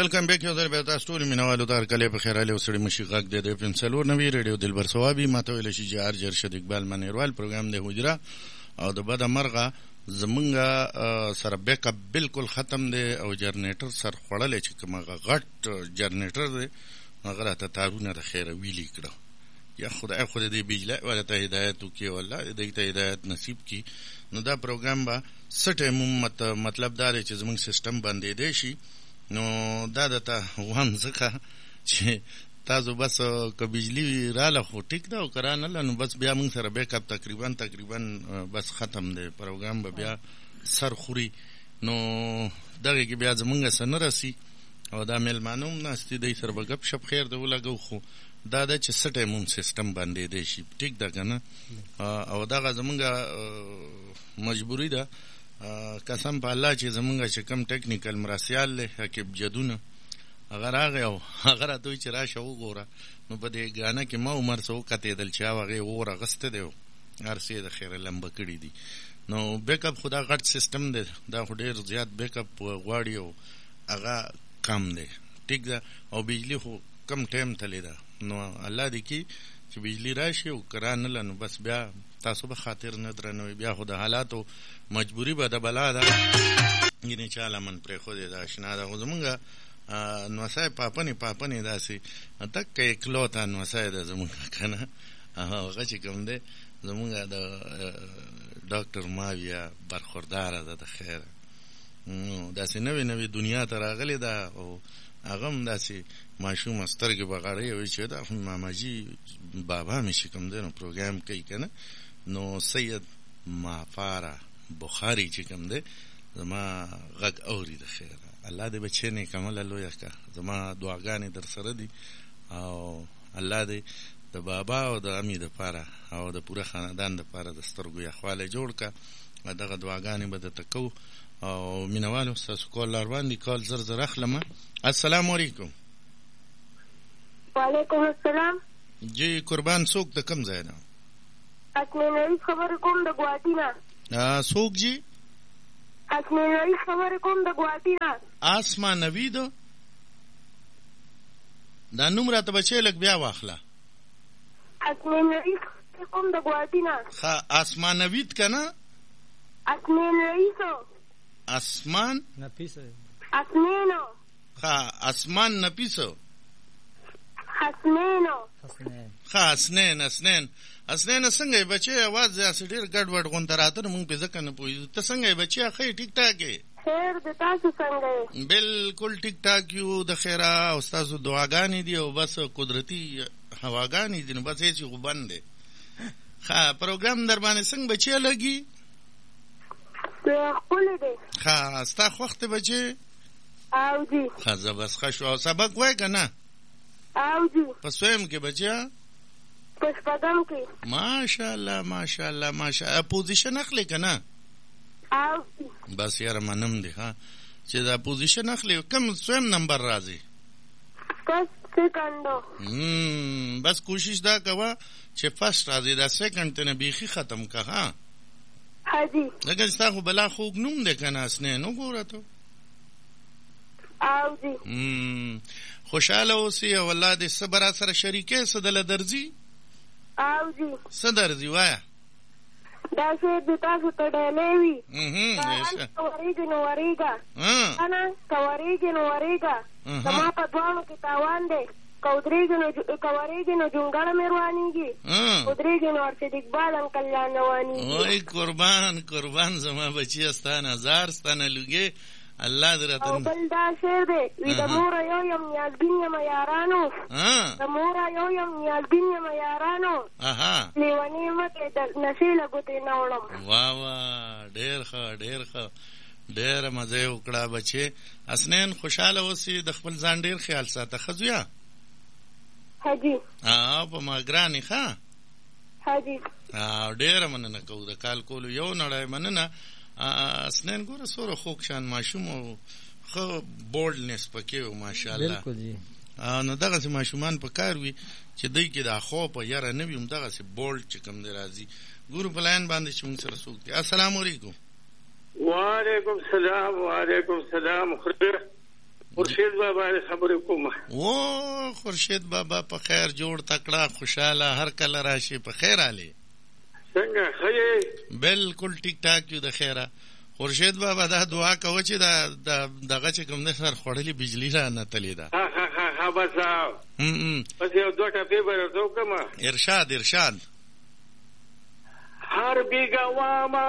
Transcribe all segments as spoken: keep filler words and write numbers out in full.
Welcome back यो दर बेता स्टोरी मिनवालो तार कले په خیر علي وسړي مشي غږ د دې پنسلور نوی ریډیو دلبر ثوابي ماته ویل شي جار جرشد اقبال منیروال پروګرام د حجره او د بد مرغه زمونږه سره بیک اپ بالکل ختم دی او جنریټر سر خړلې چې کومه غټ جنریټر دی هغه ته تارونه د خیر ویلي کړو یا خدای خو دې بجلی ولا ته هدایت وکي والله دې ته هدایت نصیب کی نو دا پروګرام با سټه مطلب دا چې زمونږ سیستم باندې دی شي نو دا دته وان ځکه چې تاسو بس که بجلی رااله خو ټیک دا او کرانه نو بس بیا موږ سره بیک اپ تقریبا تقریبا بس ختم دی پروګرام به بیا سر خوري نو دغه کې بیا زمونږ سره راسي او دا میلمانوم ناستي دی سره به ګپ شپ خیر دی ولګو خو دا د چې سټه مون سیستم باندې دی شي ټیک دا کنه او دغه زمونږ مجبوری ده قسم په الله چې زمونږ چې کم ټیکنیکل مراسیال له حکیب جدونه اگر هغه او اگر ته چې راشه وګوره نو په دې غانه کې ما عمر سو کته دل چا هغه وره غسته دی ارسه د خیر لمبه کړی دي نو بیک اپ خدا غټ سیستم دی دا ډیر زیات بیک اپ غواړي او هغه کم دی ټیک ده او بجلی خو کم ټایم تللی ده نو الله دې کی چې بجلی راشي او کرانه لنو بس بیا تاسو به خاطر نه درنوي بیا خو د حالاتو مجبوری به د بلا ده ینه چاله من پر خو دې آشنا ده زمونږه نو سای پاپنی پاپنی داسي تک کې کلوتا نو سای د زمونږه کنه هغه چې کوم ده زمونږه د ډاکټر ماویا برخوردار ده د خیر نو داسې نوې نوې دنیا ته راغلې ده او هغه هم داسې ماشوم سترګې بغاړې وي چې دا ماماجي بابا مې چې کوم دی نو پروګرام کوي که نه نو سید معفاره بخاري چې کوم دی زما غږ اوري د خیره الله دې بچې نیک عمله لویه کړه زما دعاګانې در سره دي او الله دې د بابا او د امي دپاره او د پوره خاندان دپاره د سترګو یخوالی جوړ کړه دغه دعاګانې به درته کوو او مینوالو ستاسو کال لار باندې کال زر زر اخلمه السلام علیکم وعلیکم السلام جی قربان څوک د کوم ځای نه اسمین رئیس خبرې کوم د ګوهاتي نه څوک جی اسمین رئیس خبرې کوم د ګوهاتي نه آسما نوید دا نوم راته بچی لږ بیا واخله اسمین رئیس خبرې کوم د ګوهاتي نه ښه آسما نوید که نه اسمین رئیسو اسمان نفیسو اسمینو ښه اسمان نفیسو حسنینو ښه اسنین اسنین اسنین څنګه یې بچی اواز داسې ډېر ګډ وډ غونته راته نو موږ پې ځکه نه پوهېږو ته څنګه یې بچی ښه یې ټیک ټاک یې خیر د تاسو څنګه یې بالکل ټیک ټاک یو د خیره او ستاسو دعاګانې دي او بس قدرتي هواګانې دي نو بس هېڅ خو بند دی ښه پروګرام در باندې څنګه بچی لګي ښکلی دی ښه ستا خوښ دی بچی او جی ښه زه بس ښه شو او سبق وایې که نه او جی په سویم کې بچیا په شپږم کې ماشاءالله ماشاءالله ماشاءالله پوزیشن اخلي که نه او بس یاره منم دی ها چې دا پوزیشن اخلي کوم سویم نمبر راځي فرست سیکنډو بس کوشش دا کوه چې فرست راځي دا سیکنډ ته نه بیخي ختم که ها حاجی لکه ستا خو بلا خوږ نوم دی که نه اسنین وګوره ته او جی خوشحاله اوسې او الله دې څه به را سره شریکې څه دله درځي او جی څه درځي وایه دا شعر د تاسو ته ډیلی وي که ورېږي نو ورېږه کنه که ورېږي نو ورېږه زما په دواړو کې تاوان دی که ودرېږي نو که ورېږي نو جونګړه مې روانېږي ودرېږي نو ارشد اقبال انکل لا روانېږي وای قربان قربان زما بچیه ستا نظر ستا نه لوګې الله دې راته او بل دا شعر دی وي د موره یو یم نیازبین یمه یارانو د موره یو یم نیازبین یمه یارانو لیونې مه کړې د نشې له ګوتې نه وړم واه واه ډېر ښه ډېر ښه ډېره مزه یې وکړه بچې اسنین خوشحاله اوسې د خپل ځان ډېر خیال ساته ښه زویه حاجي په ما ګرانې ښه حاجي ډېره مننه کوو د کال کولو یو نړی مننه اسنین ګوره سوره خوږ شان ماشوم او ښه بولډنس پکې و ماشاءالله نو دغسې ماشومان په کار وي چې دوی کې د خوف یاره نه وي همدغسې بولډ چې کوم دی راځي ګورو په لاین باندې چې موږ سره څوک دی السلام علیکم وعلیکم سلام وعلیکم سلام خیر خورشید بابا خبرې کومه. او خورشید بابا په خیر جوړ تکړه خوشاله هر کله راشي په خیر علي. څنګه خیر؟ بالکل ټیک ټاک یو د خیره. خورشید بابا دا دعا کوه چې دا دغه چې کوم د سر خوړلې بجلی را نه تللی ده. ها ها ها ها بس بس یو دوه ټپې به راته وکړم. ارشاد ارشاد. هر بیگا واما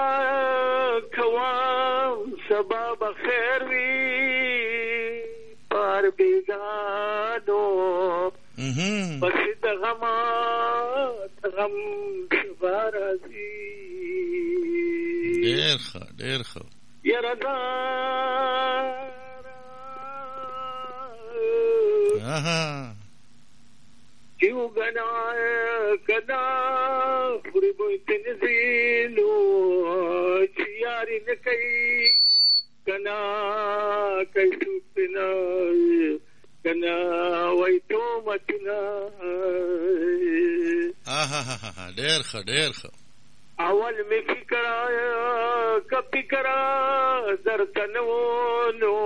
کوام سبا بخیر وی پر بیگا دو پس دغما دغم سبا رازی دیر خو دیر خو یردارا آها کیوں گنا کنا پوری بوئی تنزیلو چیاری نکئی کنا کئی سوپنا کنا وی تومتنا. آها ها ها دیر خو دیر خو. اول میں فکر آیا کب فکر در تنونو